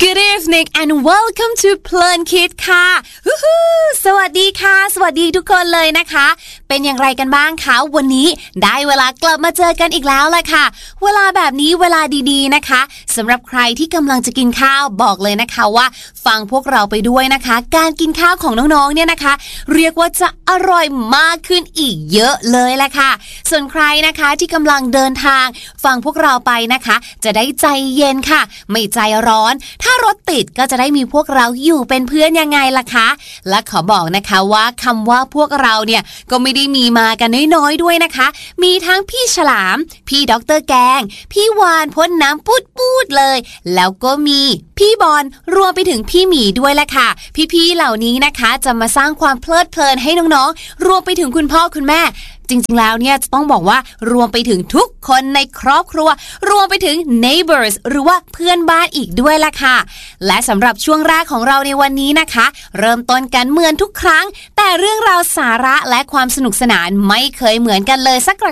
Good evening and welcome to เพลินคิดค่ะสวัสดีค่ะสวัสดีทุกคนเลยนะคะเป็นอย่างไรกันบ้างคะวันนี้ได้เวลากลับมาเจอกันอีกแล้วแหละค่ะเวลาแบบนี้เวลาดีๆนะคะสำหรับใครที่กำลังจะกินข้าวบอกเลยนะคะว่าฟังพวกเราไปด้วยนะคะการกินข้าวของน้องๆเนี่ยนะคะเรียกว่าจะอร่อยมากขึ้นอีกเยอะเลยแหละค่ะส่วนใครนะคะที่กำลังเดินทางฟังพวกเราไปนะคะจะได้ใจเย็นค่ะไม่ใจร้อนถ้ารถติดก็จะได้มีพวกเราอยู่เป็นเพื่อนยังไงล่ะคะและขอบอกนะคะว่าคำว่าพวกเราเนี่ยก็ไม่ได้มีมากันน้อยๆด้วยนะคะมีทั้งพี่ฉลามพี่ดร.แกงพี่วานพ่นน้ำปูดๆเลยแล้วก็มีพี่บอลรวมไปถึงพี่หมีด้วยแหละค่ะพี่ๆเหล่านี้นะคะจะมาสร้างความเพลิดเพลินให้น้องๆรวมไปถึงคุณพ่อคุณแม่จริงๆแล้วเนี่ยจะต้องบอกว่ารวมไปถึงทุกคนในครอบครัวรวมไปถึง neighbors หรือว่าเพื่อนบ้านอีกด้วยล่ะค่ะและสำหรับช่วงแรกของเราในวันนี้นะคะเริ่มต้นกันเหมือนทุกครั้งแต่เรื่องราวสาระและความสนุกสนานไม่เคยเหมือนกันเลยสัก